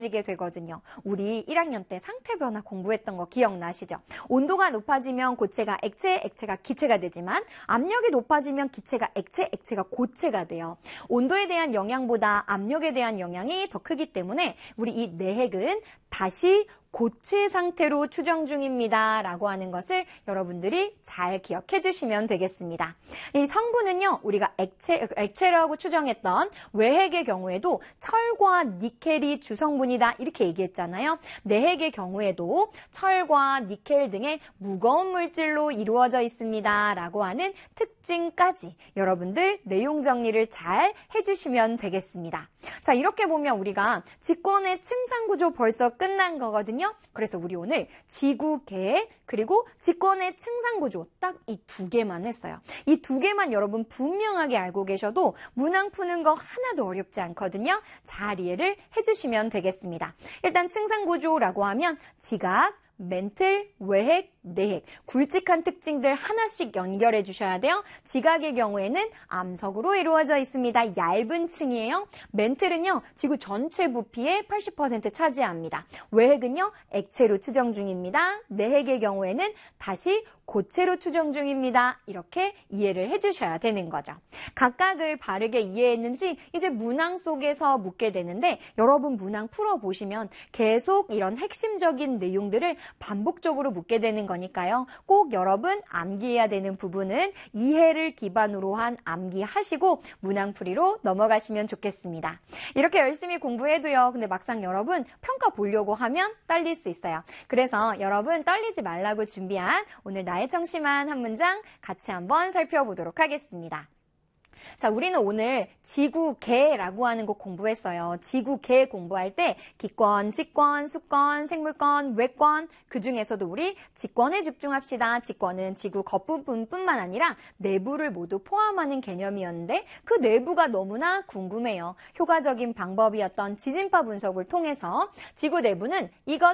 지게 되거든요. 우리 1학년 때 상태 변화 공부했던 거 기억나시죠? 온도가 높아지면 고체가 액체, 액체가 기체가 되지만 압력이 높아지면 기체가 액체, 액체가 고체가 돼요. 온도에 대한 영향보다 압력에 대한 영향이 더 크기 때문에 우리 이 내핵은 다시 고체 상태로 추정 중입니다. 라고 하는 것을 여러분들이 잘 기억해 주시면 되겠습니다. 이 성분은요, 우리가 액체라고 추정했던 외핵의 경우에도 철과 니켈이 주성분이다. 이렇게 얘기했잖아요. 내핵의 경우에도 철과 니켈 등의 무거운 물질로 이루어져 있습니다. 라고 하는 특징까지 여러분들 내용 정리를 잘 해주시면 되겠습니다. 자, 이렇게 보면 우리가 직권의 층상구조 벌써 끝난 거거든요. 그래서 우리 오늘 지구계 그리고 직권의 층상구조 딱 이 두 개만 했어요. 이 두 개만 여러분 분명하게 알고 계셔도 문항 푸는 거 하나도 어렵지 않거든요. 잘 이해를 해주시면 되겠습니다. 일단 층상구조라고 하면 지각, 멘틀, 외핵, 내핵, 굵직한 특징들 하나씩 연결해 주셔야 돼요. 지각의 경우에는 암석으로 이루어져 있습니다. 얇은 층이에요. 멘틀은요, 지구 전체 부피의 80% 차지합니다. 외핵은요, 액체로 추정 중입니다. 내핵의 경우에는 다시 고체로 추정 중입니다. 이렇게 이해를 해주셔야 되는 거죠. 각각을 바르게 이해했는지 이제 문항 속에서 묻게 되는데 여러분 문항 풀어보시면 계속 이런 핵심적인 내용들을 반복적으로 묻게 되는 거니까요. 꼭 여러분 암기해야 되는 부분은 이해를 기반으로 한 암기하시고 문항풀이로 넘어가시면 좋겠습니다. 이렇게 열심히 공부해도요. 근데 막상 여러분 평가 보려고 하면 떨릴 수 있어요. 그래서 여러분 떨리지 말라고 준비한 오늘 나의 청심한 한 문장 같이 한번 살펴보도록 하겠습니다. 자, 우리는 오늘 지구계라고 하는 거 공부했어요. 지구계 공부할 때 기권, 직권, 수권, 생물권, 외권 그중에서도 우리 직권에 집중합시다. 직권은 지구 겉부분뿐만 아니라 내부를 모두 포함하는 개념이었는데 그 내부가 너무나 궁금해요. 효과적인 방법이었던 지진파 분석을 통해서 지구 내부는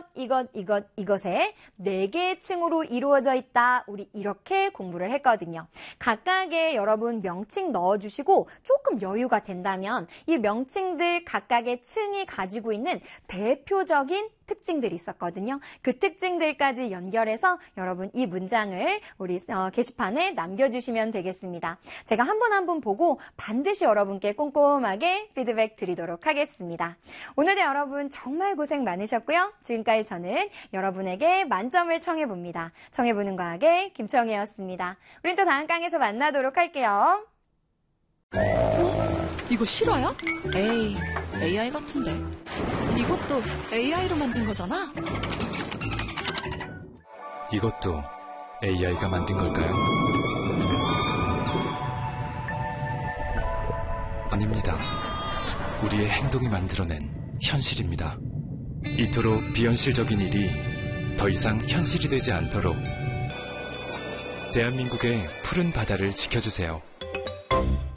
이것의 4개의 층으로 이루어져 있다. 우리 이렇게 공부를 했거든요. 각각의 여러분 명칭 넣어주시고 조금 여유가 된다면 이 명칭들 각각의 층이 가지고 있는 대표적인 특징들이 있었거든요. 그 특징들까지 연결해서 여러분 이 문장을 우리 게시판에 남겨주시면 되겠습니다. 제가 한 분 한 분 보고 반드시 여러분께 꼼꼼하게 피드백 드리도록 하겠습니다. 오늘도 여러분 정말 고생 많으셨고요. 지금까지 저는 여러분에게 만점을 청해봅니다. 청해보는 과학의 김청혜였습니다. 우린 또 다음 강에서 만나도록 할게요. 이거 실화야? 에이, AI 같은데. 이것도 AI로 만든 거잖아? 이것도 AI가 만든 걸까요? 아닙니다. 우리의 행동이 만들어낸 현실입니다. 이토록 비현실적인 일이 더 이상 현실이 되지 않도록 대한민국의 푸른 바다를 지켜주세요.